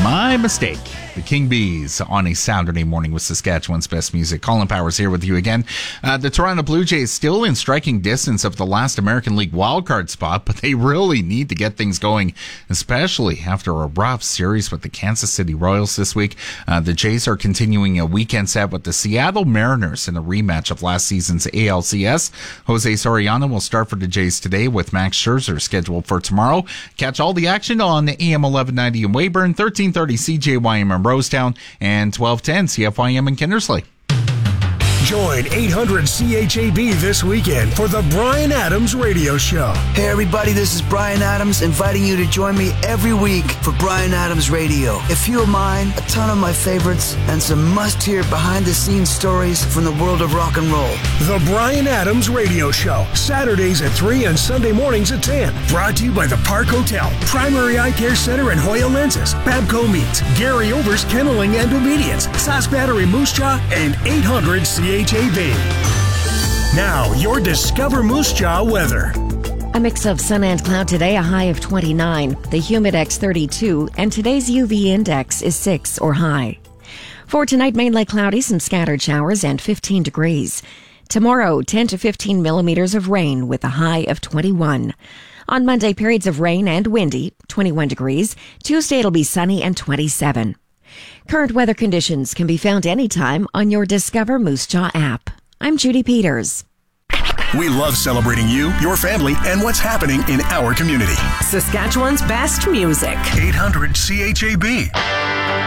My mistake. The King Bees on a Saturday morning with Saskatchewan's best music. Colin Powers here with you again. The Toronto Blue Jays still in striking distance of the last American League wildcard spot, but they really need to get things going, especially after a rough series with the Kansas City Royals this week. The Jays are continuing a weekend set with the Seattle Mariners in a rematch of last season's ALCS. Jose Soriano will start for the Jays today with Max Scherzer scheduled for tomorrow. Catch all the action on AM 1190 in Weyburn, 1330 CJYM in Rosetown, and 1210 CFYM in Kindersley. Join 800 CHAB this weekend for the Bryan Adams Radio Show. Hey everybody, this is Bryan Adams inviting you to join me every week for Bryan Adams Radio. A few of mine, a ton of my favorites, and some must-hear behind-the-scenes stories from the world of rock and roll. The Bryan Adams Radio Show, Saturdays at 3 and Sunday mornings at 10. Brought to you by the Park Hotel, Primary Eye Care Center and Hoya Lenses, Babco Meats, Gary Over's Kenneling and Obedience, Sask Battery Moose Jaw, and 800 CHAB. Now, your Discover Moose Jaw weather. A mix of sun and cloud today, a high of 29, the Humidex 32, and today's UV index is 6 or high. For tonight, mainly cloudy, some scattered showers, and 15 degrees. Tomorrow, 10 to 15 millimeters of rain with a high of 21. On Monday, periods of rain and windy, 21 degrees. Tuesday, it'll be sunny and 27. Current weather conditions can be found anytime on your Discover Moose Jaw app. I'm Judy Peters. We love celebrating you, your family, and what's happening in our community. Saskatchewan's best music. 800 CHAB.